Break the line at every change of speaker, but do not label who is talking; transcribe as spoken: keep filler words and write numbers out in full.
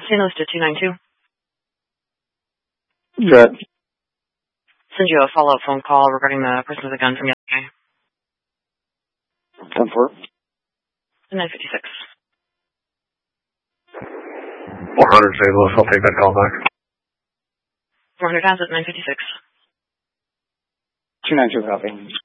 Saint Louis to two nine two.
Good.
Send you a follow-up phone call regarding the person with the gun from yesterday.
ten four.
nine fifty-six.
four hundred Saint Louis, I'll take that call back.
four hundred has it, nine fifty-six.
two nine two copy.